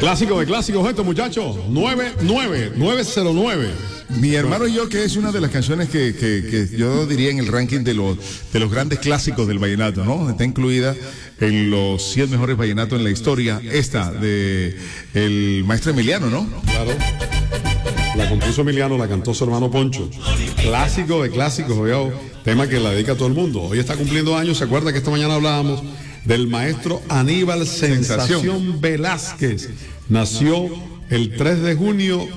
Clásico de clásicos esto, muchachos. 909. Mi hermano y yo, que es una de las canciones que yo diría en el ranking de los grandes clásicos del vallenato, ¿no? Está incluida en los 100 mejores vallenatos en la historia, esta de el maestro Emiliano, ¿no? Claro. La compuso Emiliano, la cantó su hermano Poncho. Clásico de clásicos, veo, tema que la dedica a todo el mundo. Hoy está cumpliendo años, ¿se acuerda que esta mañana hablábamos del maestro Aníbal Sensación Velázquez? Nació el 3 de junio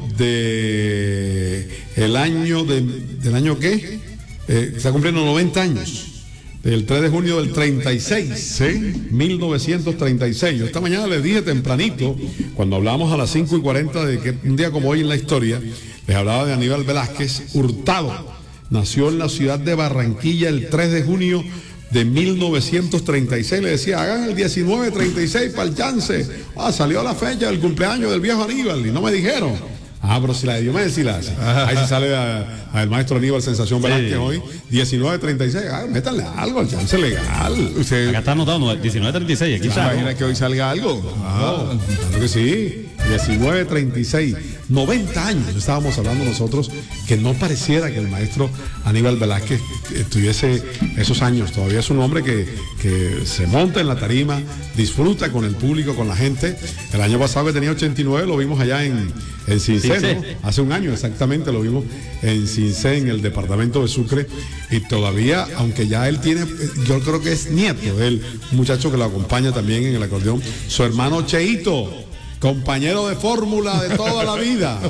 del año ¿qué? Está cumpliendo 90 años. El 3 de junio del 36, ¿sí? 1936. Yo esta mañana les dije tempranito, cuando hablábamos a las 5:40 de que un día como hoy en la historia, les hablaba de Aníbal Velázquez Hurtado. Nació en la ciudad de Barranquilla el 3 de junio de 1936. Le decía, hagan el 1936 para el chance. Salió la fecha del cumpleaños del viejo Aníbal y no me dijeron. Pero si la de Diomedes sí la hace. Ahí se sale al maestro Aníbal Sensación Velázquez hoy, 1936. Métanle algo al chance legal. Acá está anotado 1936. Aquí está. Imagina que hoy salga algo. Claro que sí. 1936. 90 años estábamos hablando nosotros, que no pareciera que el maestro Aníbal Velázquez tuviese esos años. Todavía es un hombre que se monta en la tarima, disfruta con el público, con la gente. El año pasado que tenía 89 lo vimos allá en Cincé, ¿no? Hace un año exactamente lo vimos en Cincé, en el departamento de Sucre, y todavía, aunque ya él tiene, yo creo que es nieto del muchacho que lo acompaña también en el acordeón, su hermano Cheito, compañero de fórmula de toda la vida,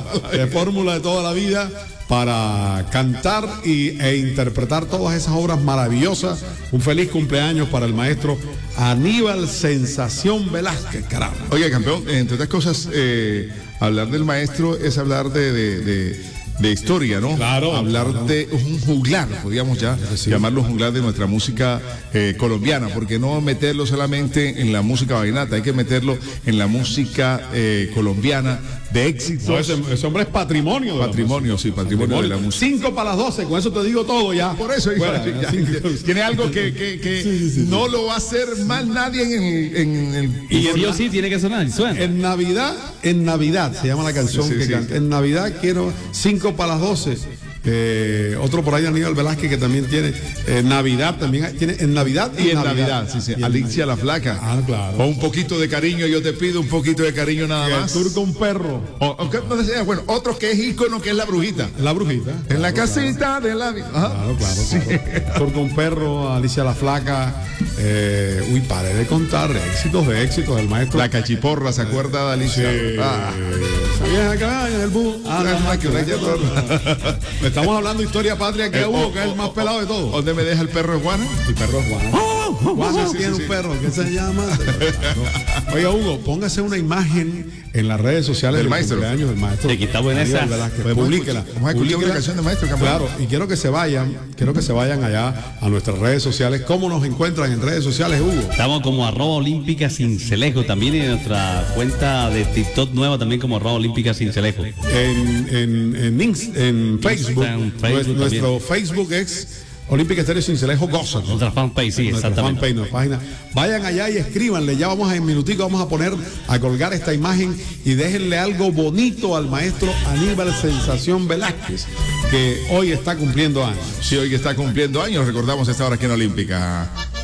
para cantar e interpretar todas esas obras maravillosas. Un feliz cumpleaños para el maestro Aníbal Sensación Velázquez, caramba. Oye, campeón, entre otras cosas, hablar del maestro es hablar de historia, ¿no? Claro. Hablar de un juglar, podríamos ya llamarlo juglar de nuestra música colombiana, porque no meterlo solamente en la música vallenata, hay que meterlo en la música colombiana de éxito. No, ese hombre es patrimonio. Patrimonio de la música. 5 para las 12, con eso te digo todo ya. Por eso, tiene algo que no lo va a hacer mal nadie en el... Y sí o sí tiene que sonar, y suena. En Navidad se llama la canción que canta. En Navidad quiero 5 para las 12. Otro por ahí, Aníbal Velázquez, que también tiene Navidad, también tiene en Navidad y en Navidad. Sí. Alicia la Flaca. Claro. O un poquito de cariño, yo te pido un poquito de cariño nada más. El turco un perro. Bueno, otro que es ícono, que es la brujita. La brujita. En la casita de la vida. Claro. Sí. Turco un perro, Alicia la Flaca. Paré de contar éxitos del maestro. La cachiporra, ¿se acuerda de Alicia? Vieja cabaña en el bus. Estamos hablando de historia patria, que Hugo, que es el más pelado de todos. ¿Dónde me deja el perro de Juana? El perro es Juana. Juana tiene un perro, ¿qué se llama? Oiga, Hugo, póngase una imagen en las redes sociales del maestro. Cumpleaños del maestro. Aquí está buena esa. Publíquela. Vamos a escuchar una canción del maestro, campeón. Claro, y quiero que se vayan allá a nuestras redes sociales. ¿Cómo nos encuentran en redes sociales, Hugo? Estamos como @olímpica Cincelejo, también en nuestra cuenta de TikTok nueva, también como @olímpica Cincelejo. En Facebook, nuestro también. Facebook es Olímpica Estéreo Cincelejo Goza. Nuestra fanpage, sí, exactamente. Nuestra página. Vayan allá y escríbanle. Ya vamos en minutico, vamos a colgar esta imagen y déjenle algo bonito al maestro Aníbal Sensación Velázquez, que hoy está cumpliendo años. Sí, hoy está cumpliendo años. Recordamos esta hora aquí en Olímpica.